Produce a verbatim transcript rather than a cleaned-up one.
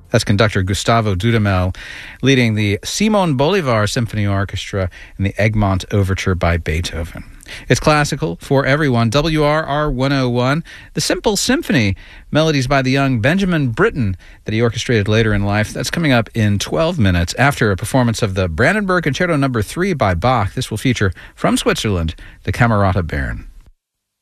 That's conductor Gustavo Dudamel leading the Simon Bolivar Symphony Orchestra in the Egmont Overture by Beethoven. It's classical for everyone. W R R one oh one, The Simple Symphony, melodies by the young Benjamin Britten that he orchestrated later in life. That's coming up in twelve minutes after a performance of the Brandenburg Concerto Number three by Bach. This will feature, from Switzerland, the Camerata Bern.